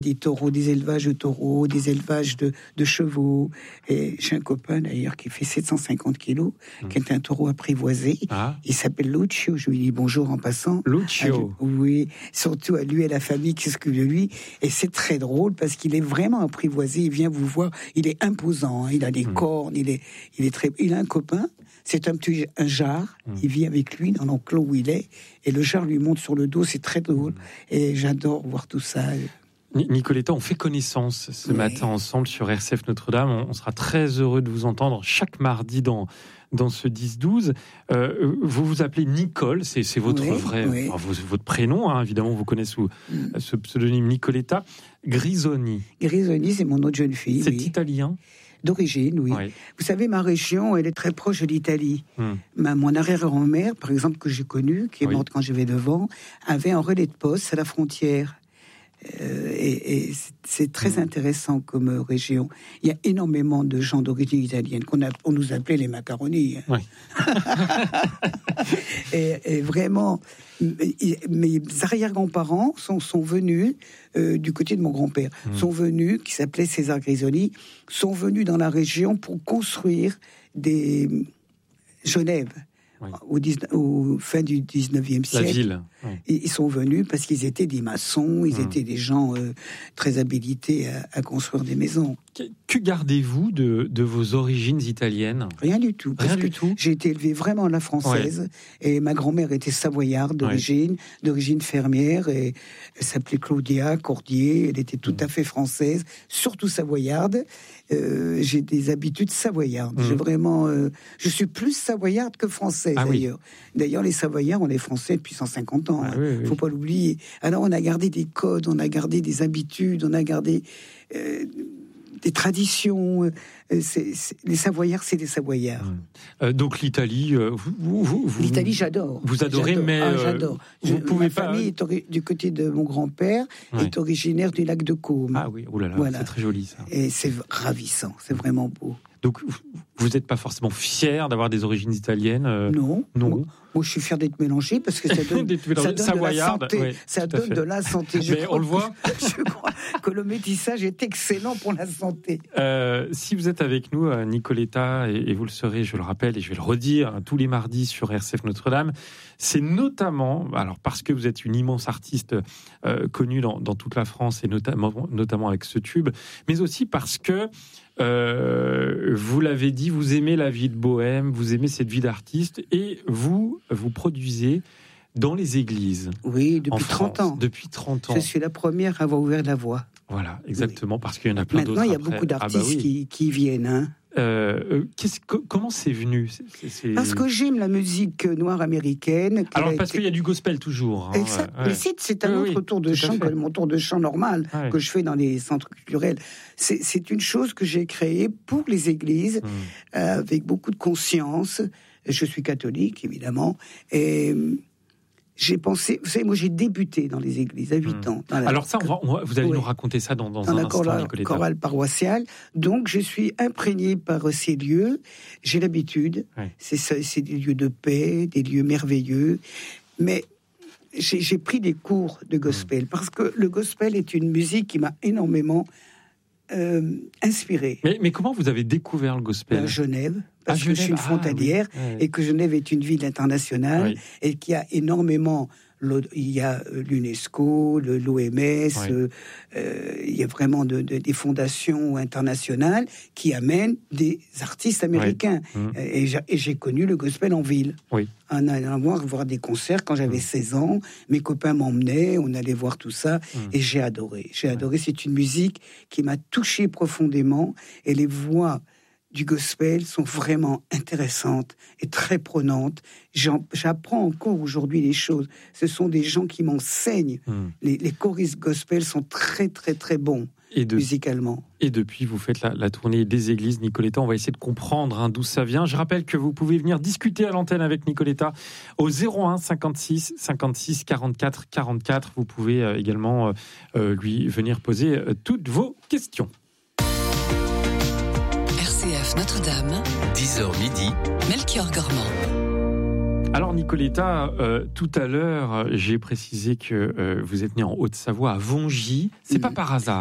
des taureaux, des élevages de taureaux, des élevages de chevaux. Et j'ai un copain d'ailleurs qui fait 750 kilos, qui est un taureau apprivoisé. Il s'appelle Lucio. Je lui dis bonjour en passant. Lucio. Oui, surtout à lui et la famille qui s'occupe de lui. Et c'est très drôle parce qu'il est vraiment apprivoisé. Il vient vous voir. Il est imposant. Il a des cornes. Il a un copain. C'est un jar. Il vit avec lui dans l'enclos où il est. Et le jar lui monte sur le dos. C'est très drôle. Et j'adore voir tout ça. Nicoletta, on fait connaissance ce matin ensemble sur RCF Notre-Dame. On sera très heureux de vous entendre chaque mardi dans ce 10-12. Vous vous appelez Nicole, c'est votre vrai, votre prénom, hein, évidemment, vous connaissez sous ce pseudonyme Nicoletta. Grisoni, c'est mon autre jeune fille. C'est italien ? D'origine, oui. Vous savez, ma région, elle est très proche de l'Italie. Mon arrière-grand-mère, par exemple, que j'ai connue, qui est morte quand j'avais 9 ans, avait un relais de poste à la frontière. Et c'est très intéressant comme région. Il y a énormément de gens d'origine italienne on nous appelait les macaronis. et vraiment, mes arrière-grands-parents sont venus du côté de mon grand-père, sont venus, qui s'appelait César Grisoni, sont venus dans la région pour construire des Genève. Au fin du 19e siècle. La ville. Ils sont venus parce qu'ils étaient des maçons, ils étaient des gens très habilités à construire des maisons. Que gardez-vous de vos origines italiennes ? Rien du tout. J'ai été élevée vraiment à la française. Et ma grand-mère était savoyarde d'origine fermière. Et elle s'appelait Claudia Cordier. Elle était tout à fait française, surtout savoyarde. J'ai des habitudes savoyardes. Je suis plus savoyarde que française, d'ailleurs. D'ailleurs, les Savoyards, on est français depuis 150 ans. Faut pas l'oublier. Alors, on a gardé des codes, on a gardé des habitudes, on a gardé des traditions. Les Savoyards, c'est des Savoyards. Donc l'Italie, l'Italie, j'adore. Vous adorez, mais j'adore. Ma famille est du côté de mon grand-père, est originaire du lac de Caume. Ah oui, c'est très joli ça. Et c'est ravissant, c'est vraiment beau. Donc, vous n'êtes pas forcément fier d'avoir des origines italiennes Non. Moi, je suis fier d'être mélangé parce que ça donne, ça donne de la santé. Mais on le voit. Je crois que le métissage est excellent pour la santé. Si vous êtes avec nous, Nicoletta, et vous le serez, je le rappelle, et je vais le redire, tous les mardis sur RCF Notre-Dame, c'est notamment, alors parce que vous êtes une immense artiste connue dans toute la France, et notamment avec ce tube, mais aussi parce que vous l'avez dit, vous aimez la vie de bohème, vous aimez cette vie d'artiste, et vous produisez dans les églises. Oui, depuis 30 ans. Depuis 30 ans. Je suis la première à avoir ouvert la voie. Voilà, exactement, parce qu'il y en a plein d'autres. Maintenant, il y a beaucoup d'artistes qui viennent. Comment c'est venu ? Parce que j'aime la musique noire américaine. Alors, parce qu'il y a du gospel toujours. Exact. Mais c'est un autre tour de chant que mon tour de chant normal que je fais dans les centres culturels. C'est une chose que j'ai créée pour les églises, avec beaucoup de conscience. Je suis catholique, évidemment. Et j'ai pensé... Vous savez, moi, j'ai débuté dans les églises à 8 ans. Alors ça, vous allez nous raconter ça dans un instant, Nicoletta. Dans la chorale paroissiale. Donc, je suis imprégné par ces lieux. J'ai l'habitude. C'est des lieux de paix, des lieux merveilleux. Mais j'ai pris des cours de gospel parce que le gospel est une musique qui m'a énormément inspiré. Mais comment vous avez découvert le gospel ? À Genève. Parce que je suis une frontalière et que Genève est une ville internationale et qui a énormément... Il y a l'UNESCO, l'OMS, il y a vraiment des fondations internationales qui amènent des artistes américains. Et j'ai connu le gospel en ville. En allant voir des concerts quand j'avais 16 ans. Mes copains m'emmenaient, on allait voir tout ça. Et j'ai adoré. C'est une musique qui m'a touché profondément. Et les voix du gospel sont vraiment intéressantes et très prenantes. J'apprends encore aujourd'hui les choses. Ce sont des gens qui m'enseignent. Les choristes gospel sont très, très, très bons musicalement. Et depuis, vous faites la tournée des églises, Nicoletta. On va essayer de comprendre d'où ça vient. Je rappelle que vous pouvez venir discuter à l'antenne avec Nicoletta au 01 56 56 44 44. Vous pouvez également lui venir poser toutes vos questions. RCF Notre-Dame, 10h midi, Melchior Gormand. Alors Nicoletta, tout à l'heure, j'ai précisé que tout à l'heure, j'ai précisé que vous êtes né en Haute-Savoie, à Vongy. C'est pas par hasard.